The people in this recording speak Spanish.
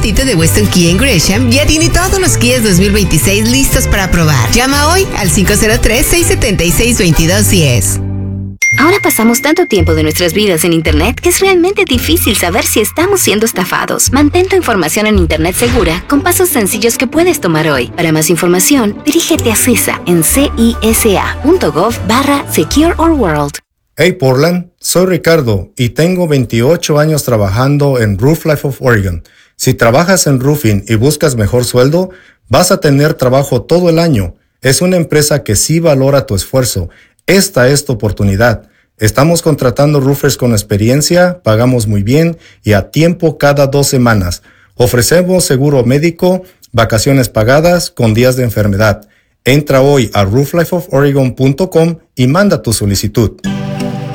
Tito de Weston Kia en Gresham ya tiene todos los Kias 2026 listos para probar. Llama hoy al 503-676-2210. Ahora pasamos tanto tiempo de nuestras vidas en Internet que es realmente difícil saber si estamos siendo estafados. Mantén tu información en Internet segura con pasos sencillos que puedes tomar hoy. Para más información, dirígete a CISA en cisa.gov/SecureOurWorld. Hey Portland, soy Ricardo y tengo 28 años trabajando en Roof Life of Oregon. Si trabajas en roofing y buscas mejor sueldo, vas a tener trabajo todo el año. Es una empresa que sí valora tu esfuerzo. Esta es tu oportunidad. Estamos contratando roofers con experiencia, pagamos muy bien y a tiempo cada 2 semanas. Ofrecemos seguro médico, vacaciones pagadas con días de enfermedad. Entra hoy a rooflifeoforegon.com y manda tu solicitud.